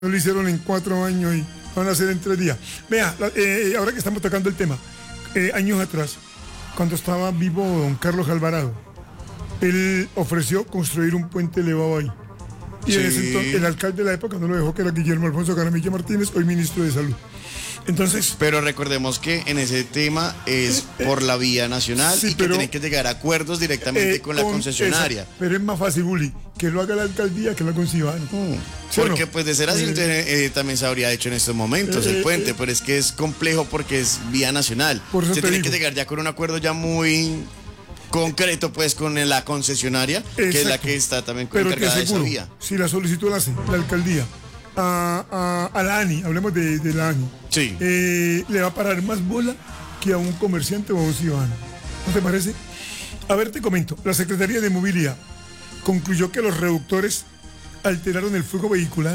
No lo hicieron en 4 años y van a hacer en 3 días. Vea, ahora que estamos tocando el tema, años atrás, cuando estaba vivo don Carlos Alvarado, él ofreció construir un puente elevado ahí. Y en ese entonces, el alcalde de la época no lo dejó, que era Guillermo Alfonso Jaramillo Martínez, hoy ministro de Salud. Entonces, pero recordemos que en ese tema es por la vía nacional, sí, y que tienen que llegar a acuerdos directamente con la concesionaria. Pero es más fácil, Bully, que lo haga la alcaldía que la Concibano. Porque pues de ser así también se habría hecho en estos momentos el puente, pero es que es complejo porque es vía nacional. Por eso se tiene que llegar ya con un acuerdo ya muy concreto pues con la concesionaria. Exacto. Que es la que está también encargada de esa vía. Si la solicitud la hace la alcaldía a la ANI, hablemos de la ANI, sí, le va a parar más bola que a un comerciante o a un ciudadano. ¿No te parece? A ver, te comento. La Secretaría de Movilidad concluyó que los reductores alteraron el flujo vehicular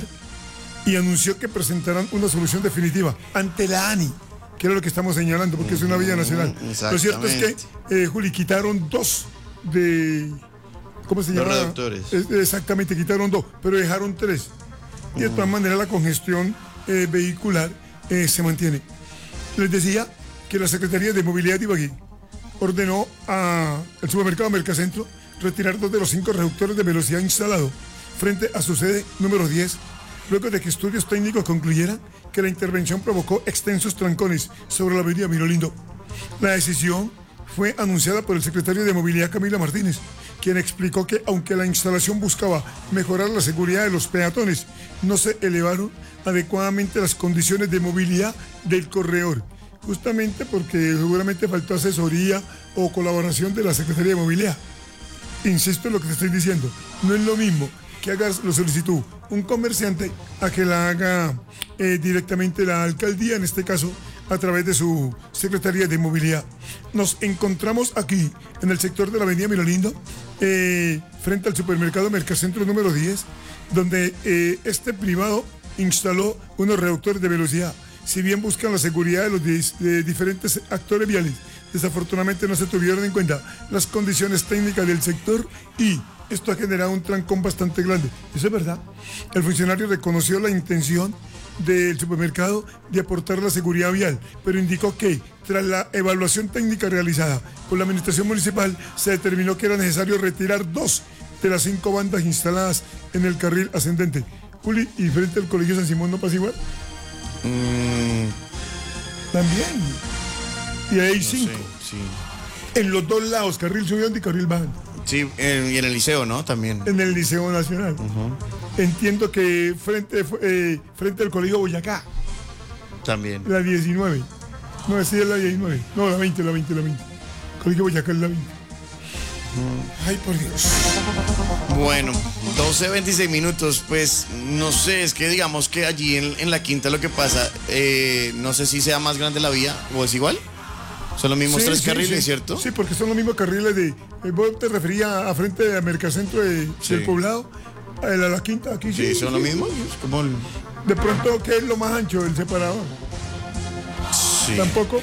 y anunció que presentarán una solución definitiva ante la ANI, que era lo que estamos señalando, porque es una vía nacional. Lo cierto es que, Juli, quitaron 2 de... ¿Cómo se llama? Los reductores. Exactamente, quitaron 2, pero dejaron 3. Y de todas maneras la congestión vehicular se mantiene. Les decía que la Secretaría de Movilidad de Ibagué ordenó al supermercado Mercacentro retirar 2 de los 5 reductores de velocidad instalados frente a su sede número 10, luego de que estudios técnicos concluyeran que la intervención provocó extensos trancones sobre la avenida Mirolindo. La decisión fue anunciada por el secretario de Movilidad, Camila Martínez, quien explicó que aunque la instalación buscaba mejorar la seguridad de los peatones, no se elevaron adecuadamente las condiciones de movilidad del corredor, justamente porque seguramente faltó asesoría o colaboración de la Secretaría de Movilidad. Insisto en lo que te estoy diciendo, no es lo mismo que hagas la solicitud un comerciante a que la haga directamente la alcaldía, en este caso a través de su Secretaría de Movilidad. Nos encontramos aquí en el sector de la avenida Mirolindo, frente al supermercado Mercacentro número 10, donde este privado instaló unos reductores de velocidad. Si bien buscan la seguridad de los diferentes actores viales, desafortunadamente no se tuvieron en cuenta las condiciones técnicas del sector y esto ha generado un trancón bastante grande. Eso es verdad. El funcionario reconoció la intención del supermercado de aportar la seguridad vial, pero indicó que tras la evaluación técnica realizada por la administración municipal se determinó que era necesario retirar 2 de las 5 bandas instaladas en el carril ascendente. Juli, ¿y frente al Colegio San Simón no pasa igual? También. Y hay 5. Sí. En los 2 lados, carril subiendo y carril bajando. Sí, y en el liceo, ¿no? También. En el Liceo Nacional. Entiendo que frente al Colegio Boyacá. También. La 19. No, sí es la 19. No, la 20. Colegio Boyacá es la 20. Ay, por Dios. Bueno, 12:26 minutos. Pues no sé, es que digamos que allí en la quinta lo que pasa, no sé si sea más grande la vía o es igual. Son los mismos 3 carriles, ¿cierto? Sí, porque son los mismos carriles de... Vos te referías a frente de Mercacentro del Poblado, a la quinta, aquí sí. Sí, son los mismos. Como De pronto, ¿qué es lo más ancho del separador? Sí. ¿Tampoco?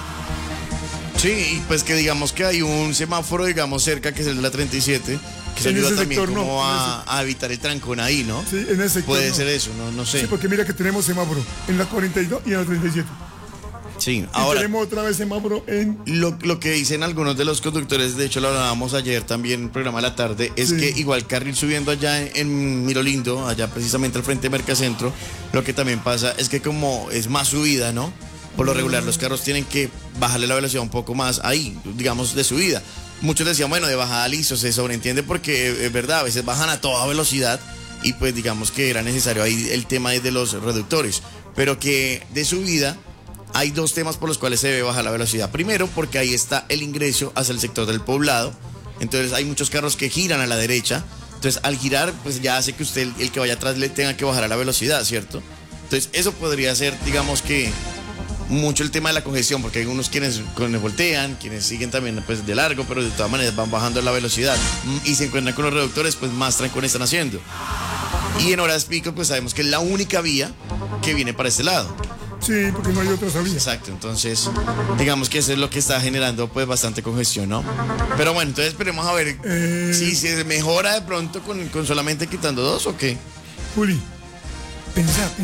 Sí, y pues que digamos que hay un semáforo, digamos, cerca, que es el de la 37, que se ayuda también sector, como a evitar el trancón ahí, ¿no? Sí, en ese sector. Puede ser eso, no sé. Sí, porque mira que tenemos semáforo en la 42 y en la 37. Sí, ahora tenemos otra vez semáforo en... Lo que dicen algunos de los conductores, de hecho lo hablábamos ayer también en el programa de la tarde, es que igual carril subiendo allá en Mirolindo, allá precisamente al frente de Mercacentro, lo que también pasa es que como es más subida, ¿no? Por lo regular los carros tienen que bajarle la velocidad un poco más ahí, digamos, de subida. Muchos decían, bueno, de bajada listo, se sobreentiende porque es verdad, a veces bajan a toda velocidad y pues digamos que era necesario ahí el tema de los reductores, pero que de subida hay 2 temas por los cuales se debe bajar la velocidad. Primero, porque ahí está el ingreso hacia el sector del Poblado. Entonces hay muchos carros que giran a la derecha. Entonces al girar, pues ya hace que usted, el que vaya atrás, le tenga que bajar a la velocidad, ¿cierto? Entonces eso podría ser, digamos que, mucho el tema de la congestión, porque hay unos quienes voltean, quienes siguen también pues de largo, pero de todas maneras van bajando la velocidad. Y se encuentran con los reductores, pues más trancones están haciendo. Y en horas pico, pues sabemos que es la única vía que viene para este lado. Sí, porque no hay otra salida. Exacto, entonces digamos que eso es lo que está generando pues bastante congestión, ¿no? Pero bueno, entonces esperemos a ver si se mejora de pronto con solamente quitando 2 o qué. Juli, pensar.